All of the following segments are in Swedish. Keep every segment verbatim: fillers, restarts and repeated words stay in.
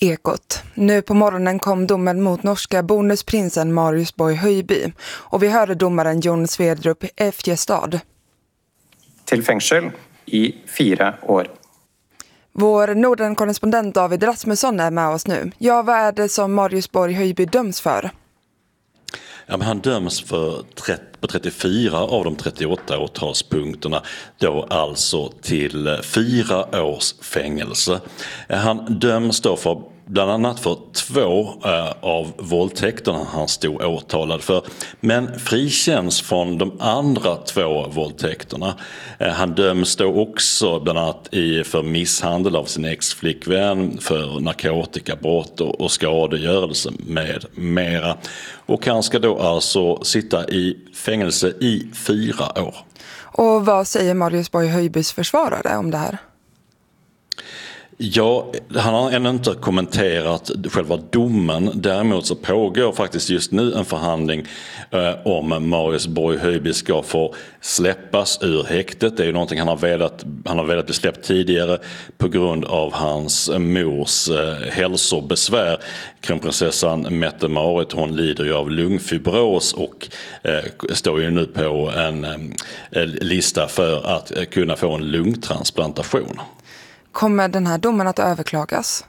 Ekot. Nu på morgonen kom domen mot norska bonusprinsen Marius Borg Høiby och vi hörde domaren Jon Sverdrup Efjestad. Till fängelse i fyra år. Vår Norden-korrespondent David Rasmusson är med oss nu. Ja, vad är det som Marius Borg Høiby döms för? Ja, men han döms för trettio, på trettiofyra av de trettioåtta åtalspunkterna, då alltså till fyra års fängelse. Han döms då för bland annat för två eh, av våldtäkterna han stod åtalad för, men frikänns från de andra två våldtäkterna. Eh, han döms då också bland annat i, för misshandel av sin ex-flickvän, för narkotikabrott och, och skadegörelse med mera. Och han ska då alltså sitta i fängelse i fyra år. Och vad säger Marius Borg Høibys försvarare om det här? Ja, han har ännu inte kommenterat själva domen. Däremot så pågår faktiskt just nu en förhandling eh, om Marius Borg Høiby ska få släppas ur häktet. Det är ju någonting han har velat, han har velat bli släppt tidigare på grund av hans mors eh, hälsobesvär. Kronprinsessan Mette-Marit, hon lider ju av lungfibros och eh, står ju nu på en eh, lista för att eh, kunna få en lungtransplantation. Kommer den här domen att överklagas?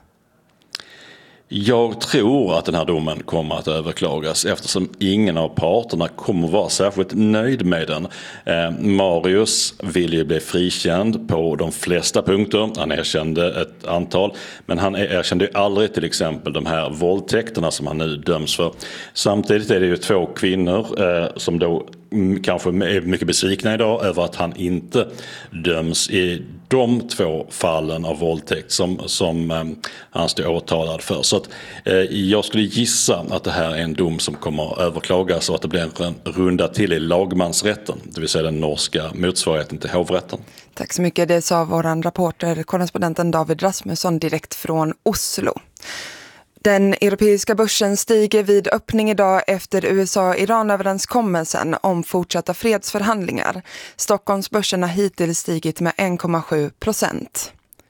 Jag tror att den här domen kommer att överklagas eftersom ingen av parterna kommer vara särskilt nöjd med den. Eh, Marius vill ju bli frikänd på de flesta punkter. Han erkände ett antal, men han erkände ju aldrig till exempel de här våldtäkterna som han nu döms för. Samtidigt är det ju två kvinnor eh, som då kanske är mycket besvikna idag över att han inte döms i de två fallen av våldtäkt som, som eh, han står åtalad för. Så att, eh, jag skulle gissa att det här är en dom som kommer att överklagas och att det blir en runda till i lagmansrätten, det vill säga den norska motsvarigheten till hovrätten. Tack så mycket, det sa vår rapporter, korrespondenten David Rasmusson direkt från Oslo. Den europeiska börsen stiger vid öppning idag efter U S A-Iran-överenskommelsen om fortsatta fredsförhandlingar. Stockholmsbörsen har hittills stigit med en komma sju procent.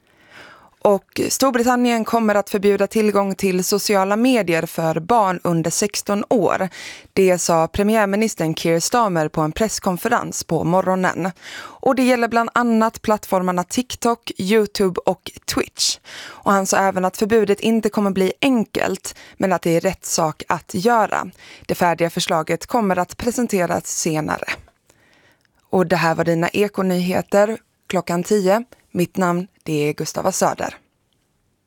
Och Storbritannien kommer att förbjuda tillgång till sociala medier för barn under sexton år. Det sa premiärministern Keir Starmer på en presskonferens på morgonen. Och det gäller bland annat plattformarna TikTok, YouTube och Twitch. Och han sa även att förbudet inte kommer bli enkelt, men att det är rätt sak att göra. Det färdiga förslaget kommer att presenteras senare. Och det här var dina Ekonyheter klockan tio. Mitt namn det är Gustava Söder.